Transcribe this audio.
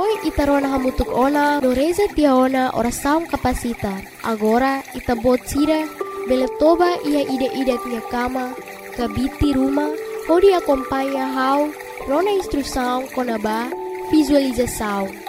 Hoy itarona hamutuk ona no reza tiaona oração kapasita. Agora itabot sira beletoba ia ida-ida minha cama, kabiti rumah, pode acompanhar how rona instrução konaba visualização.